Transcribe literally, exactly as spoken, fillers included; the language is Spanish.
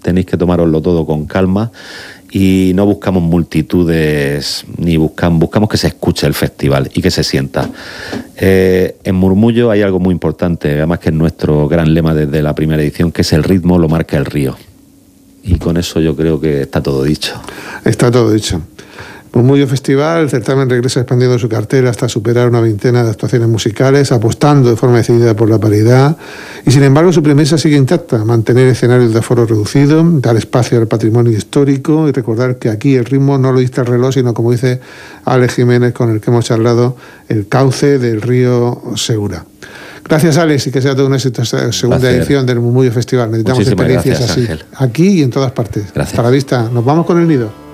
tenéis que tomároslo todo con calma y no buscamos multitudes, ni buscamos, buscamos que se escuche el festival y que se sienta. Eh, en Murmullo hay algo muy importante, además que es nuestro gran lema desde la primera edición, que es el ritmo lo marca el río. Y con eso yo creo que está todo dicho. Está todo dicho. Murmullo Festival, el certamen regresa expandiendo su cartera hasta superar una veintena de actuaciones musicales, apostando de forma decidida por la paridad, y sin embargo su premisa sigue intacta: mantener escenarios de aforo reducido, dar espacio al patrimonio histórico y recordar que aquí el ritmo no lo dicta el reloj, sino, como dice Alex Jiménez, con el que hemos charlado, el cauce del río Segura. Gracias, Alex, y que sea todo un éxito esta segunda edición del Murmullo Festival. Necesitamos Muchísimas experiencias gracias, así, Ángel. aquí y en todas partes. Gracias. Hasta la vista. Nos vamos con el nido.